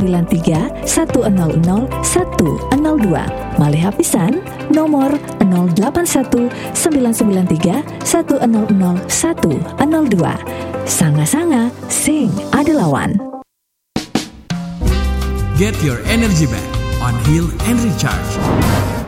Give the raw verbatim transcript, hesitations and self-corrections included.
sembilan tiga satu nol nol satu nol dua. Malih Hafisan nomor nol delapan satu sembilan sembilan tiga satu nol nol satu nol dua. Sanga-sanga sing adelawan. Get your energy back on Heal and Recharge.